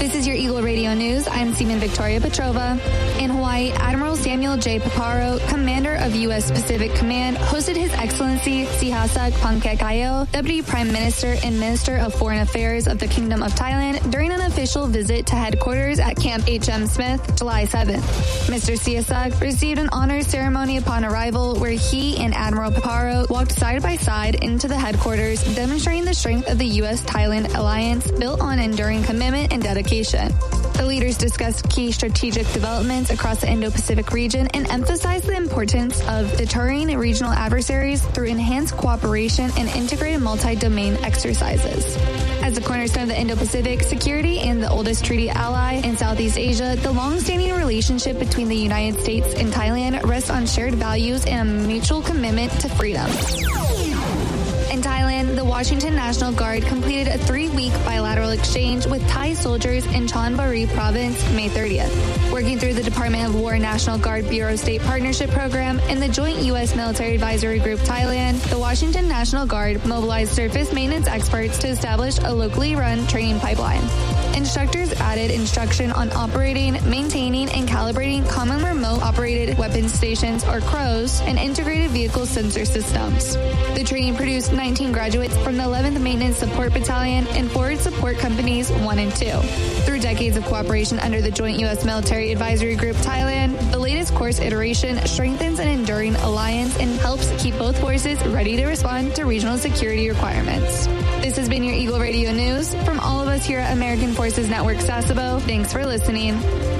This is your Eagle Radio News. I'm Seaman Victoria Petrova. In Hawaii, Admiral Samuel J. Paparo, commander of U.S. Pacific Command, hosted His Excellency Sihasak Pangkekayo, Deputy Prime Minister and Minister of Foreign Affairs of the Kingdom of Thailand, during an official visit to headquarters at Camp H.M. Smith, July 7th. Mr. Sihasak received an honors ceremony upon arrival where he and Admiral Paparo walked side by side into the headquarters, demonstrating the strength of the U.S.-Thailand alliance built on enduring commitment and dedication. The leaders discussed key strategic developments across the Indo-Pacific region and emphasized the importance of deterring regional adversaries through enhanced cooperation and integrated multi-domain exercises. As the cornerstone of the Indo-Pacific security and the oldest treaty ally in Southeast Asia, the long-standing relationship between the United States and Thailand rests on shared values and a mutual commitment to freedom. In Thailand, the Washington National Guard completed a 3-week bilateral exchange with Thai soldiers in Chonburi Province May 30th. Working through the Department of War National Guard Bureau State Partnership Program and the Joint U.S. Military Advisory Group Thailand, the Washington National Guard mobilized surface maintenance experts to establish a locally run training pipeline. Instructors added instruction on operating, maintaining, and calibrating common remote operated weapons stations, or CROWs, and integrated vehicle sensor systems. The training produced 19 graduates from the 11th Maintenance Support Battalion and Forward Support Companies 1 and 2. Through decades of cooperation under the Joint U.S. Military Advisory Group Thailand, the latest course iteration strengthens an enduring alliance and helps keep both forces ready to respond to regional security requirements. This has been your Eagle Radio News. From all of us here at American Forces Network Sasebo, thanks for listening.